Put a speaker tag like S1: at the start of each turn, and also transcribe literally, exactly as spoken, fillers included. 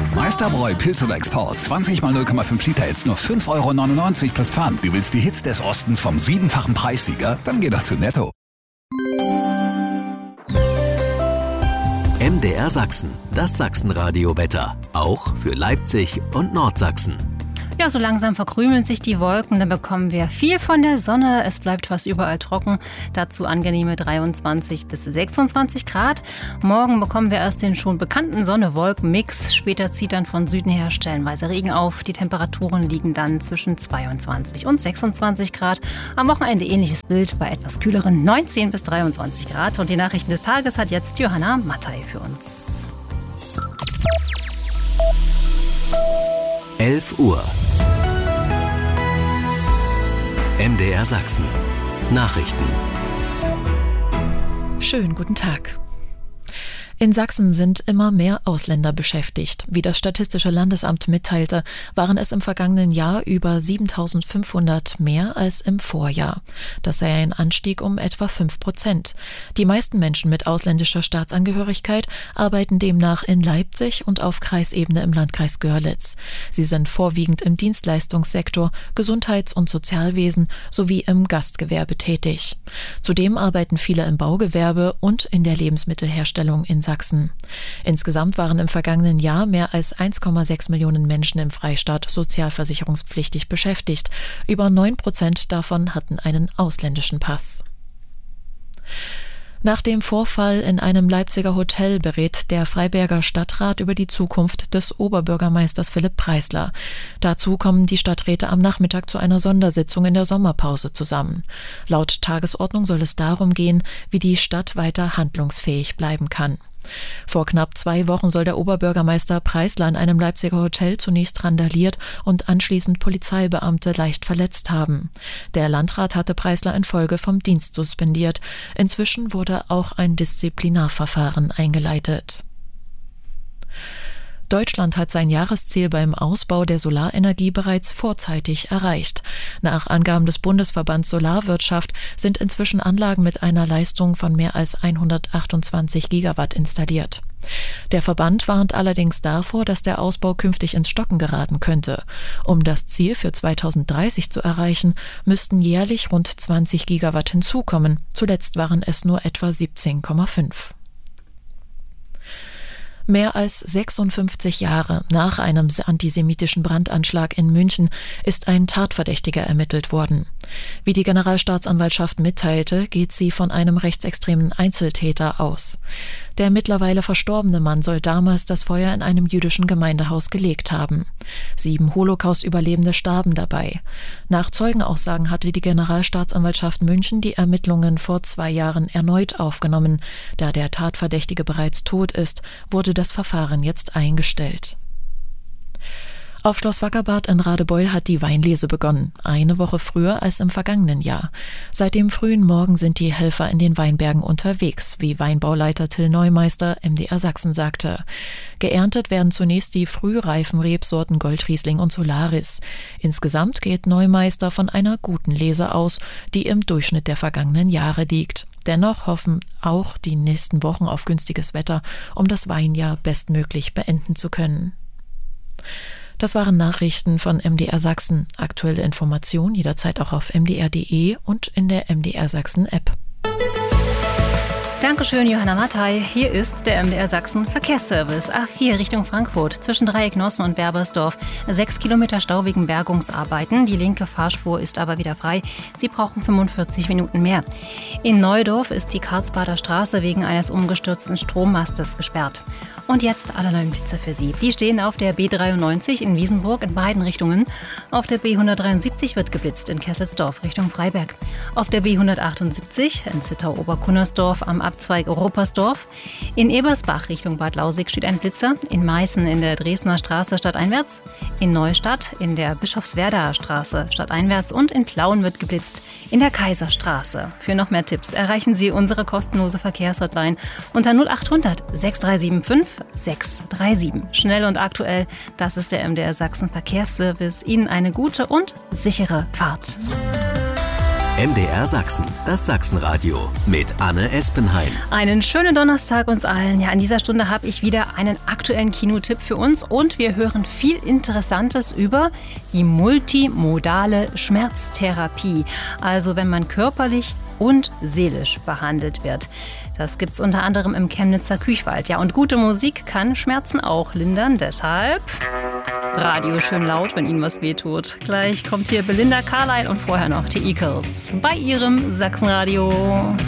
S1: Meisterbräu Pilz oder Export. zwanzig mal null Komma fünf Liter jetzt nur fünf Euro neunundneunzig plus Pfand. Du willst die Hits des Ostens vom siebenfachen Preissieger? Dann geh doch zu Netto.
S2: M D R Sachsen, das Sachsenradio-Wetter. Auch für Leipzig und Nordsachsen.
S3: Ja, so langsam verkrümeln sich die Wolken, dann bekommen wir viel von der Sonne. Es bleibt fast überall trocken, dazu angenehme dreiundzwanzig bis sechsundzwanzig Grad. Morgen bekommen wir erst den schon bekannten Sonne-Wolken-Mix. Später zieht dann von Süden her stellenweise Regen auf. Die Temperaturen liegen dann zwischen zweiundzwanzig und sechsundzwanzig Grad. Am Wochenende ähnliches Bild bei etwas kühleren neunzehn bis dreiundzwanzig Grad. Und die Nachrichten des Tages hat jetzt Johanna Mattei für uns.
S2: elf Uhr. M D R Sachsen. Nachrichten.
S4: Schönen guten Tag. In Sachsen sind immer mehr Ausländer beschäftigt. Wie das Statistische Landesamt mitteilte, waren es im vergangenen Jahr über siebentausendfünfhundert mehr als im Vorjahr. Das sei ein Anstieg um etwa fünf Prozent. Die meisten Menschen mit ausländischer Staatsangehörigkeit arbeiten demnach in Leipzig und auf Kreisebene im Landkreis Görlitz. Sie sind vorwiegend im Dienstleistungssektor, Gesundheits- und Sozialwesen sowie im Gastgewerbe tätig. Zudem arbeiten viele im Baugewerbe und in der Lebensmittelherstellung in Sachsen. Insgesamt waren im vergangenen Jahr mehr als eins Komma sechs Millionen Menschen im Freistaat sozialversicherungspflichtig beschäftigt. Über neun Prozent davon hatten einen ausländischen Pass. Nach dem Vorfall in einem Leipziger Hotel berät der Freiberger Stadtrat über die Zukunft des Oberbürgermeisters Philipp Preisler. Dazu kommen die Stadträte am Nachmittag zu einer Sondersitzung in der Sommerpause zusammen. Laut Tagesordnung soll es darum gehen, wie die Stadt weiter handlungsfähig bleiben kann. Vor knapp zwei Wochen soll der Oberbürgermeister Preisler in einem Leipziger Hotel zunächst randaliert und anschließend Polizeibeamte leicht verletzt haben. Der Landrat hatte Preisler in Folge vom Dienst suspendiert. Inzwischen wurde auch ein Disziplinarverfahren eingeleitet. Deutschland hat sein Jahresziel beim Ausbau der Solarenergie bereits vorzeitig erreicht. Nach Angaben des Bundesverbands Solarwirtschaft sind inzwischen Anlagen mit einer Leistung von mehr als hundertachtundzwanzig Gigawatt installiert. Der Verband warnt allerdings davor, dass der Ausbau künftig ins Stocken geraten könnte. Um das Ziel für zweitausenddreißig zu erreichen, müssten jährlich rund zwanzig Gigawatt hinzukommen. Zuletzt waren es nur etwa siebzehn Komma fünf. Mehr als sechsundfünfzig Jahre nach einem antisemitischen Brandanschlag in München ist ein Tatverdächtiger ermittelt worden. Wie die Generalstaatsanwaltschaft mitteilte, geht sie von einem rechtsextremen Einzeltäter aus. Der mittlerweile verstorbene Mann soll damals das Feuer in einem jüdischen Gemeindehaus gelegt haben. Sieben Holocaust-Überlebende starben dabei. Nach Zeugenaussagen hatte die Generalstaatsanwaltschaft München die Ermittlungen vor zwei Jahren erneut aufgenommen. Da der Tatverdächtige bereits tot ist, wurde das Verfahren jetzt eingestellt. Auf Schloss Wackerbad in Radebeul hat die Weinlese begonnen, eine Woche früher als im vergangenen Jahr. Seit dem frühen Morgen sind die Helfer in den Weinbergen unterwegs, wie Weinbauleiter Till Neumeister M D R Sachsen sagte. Geerntet werden zunächst die frühreifen Rebsorten Goldriesling und Solaris. Insgesamt geht Neumeister von einer guten Lese aus, die im Durchschnitt der vergangenen Jahre liegt. Dennoch hoffen auch die nächsten Wochen auf günstiges Wetter, um das Weinjahr bestmöglich beenden zu können. Das waren Nachrichten von M D R Sachsen. Aktuelle Informationen jederzeit auch auf m d r punkt d e und in der M D R Sachsen App.
S3: Dankeschön, Johanna Mattei. Hier ist der M D R Sachsen Verkehrsservice. A vier Richtung Frankfurt zwischen Dreiecknossen und Berbersdorf. Sechs Kilometer Stau wegen Bergungsarbeiten. Die linke Fahrspur ist aber wieder frei. Sie brauchen fünfundvierzig Minuten mehr. In Neudorf ist die Karlsbader Straße wegen eines umgestürzten Strommastes gesperrt. Und jetzt alle neuen Blitzer für Sie. Die stehen auf der B dreiundneunzig in Wiesenburg in beiden Richtungen. Auf der B hundertdreiundsiebzig wird geblitzt in Kesselsdorf Richtung Freiberg. Auf der B hundertachtundsiebzig in Zittau-Oberkunnersdorf am Abzweig Europersdorf. In Ebersbach Richtung Bad Lausig steht ein Blitzer. In Meißen in der Dresdner Straße stadteinwärts. In Neustadt in der Bischofswerdaer Straße stadteinwärts. Und in Plauen wird geblitzt in der Kaiserstraße. Für noch mehr Tipps erreichen Sie unsere kostenlose Verkehrshotline unter null achthundert sechs drei sieben fünf sechs drei sieben. Schnell und aktuell, das ist der M D R Sachsen Verkehrsservice. Ihnen eine gute und sichere Fahrt.
S2: M D R Sachsen, das Sachsenradio mit Anne Espenheim.
S3: Einen schönen Donnerstag uns allen. Ja, an dieser Stunde habe ich wieder einen aktuellen Kinotipp für uns und wir hören viel Interessantes über die multimodale Schmerztherapie. Also wenn man körperlich und seelisch behandelt wird. Das gibt's unter anderem im Chemnitzer Küchwald. Ja, und gute Musik kann Schmerzen auch lindern. Deshalb Radio schön laut, wenn Ihnen was wehtut. Gleich kommt hier Belinda Carlisle und vorher noch die Eagles bei Ihrem Sachsenradio.